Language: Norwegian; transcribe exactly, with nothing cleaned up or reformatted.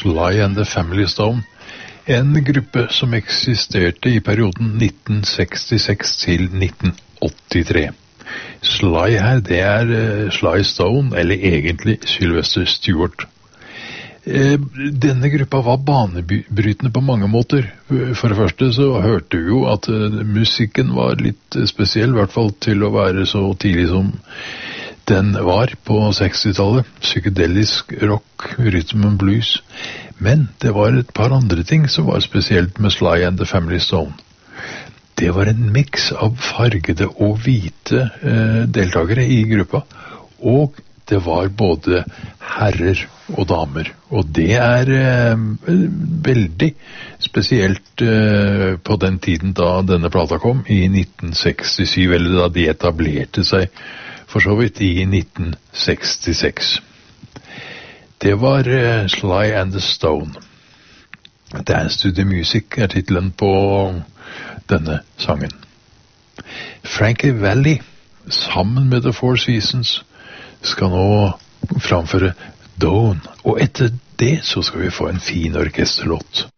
Sly and the Family Stone, en gruppe som eksisterte i perioden nitten sekstiseks til nitten åttitre. Sly her, det er uh, Sly Stone, eller egentlig Sylvester Stewart. Uh, denne gruppa var banebrytende på mange måter. For det første så hørte vi jo at uh, musikken var litt uh, spesiell, i hvert fall til å være så tidlig som den var på sekstitallet. Psykedelisk rock, rhythm and blues. Men det var et par andre ting som var spesielt med Sly and the Family Stone. Det var en mix av fargede og hvite eh, deltakere i gruppa, og det var både herrer og damer. Og det er eh, veldig spesielt eh, på den tiden da denne plata kom, i nitten sekstisju, eller da de etablerte seg for så vidt i nitten sekstiseks. Det var eh, Sly and the Stone. Dance to the Music er titelen på denne sangen. Frankie Valli, sammen med The Four Seasons, skal nå framføre Dawn, og etter det så skal vi få en fin orkesterlåt.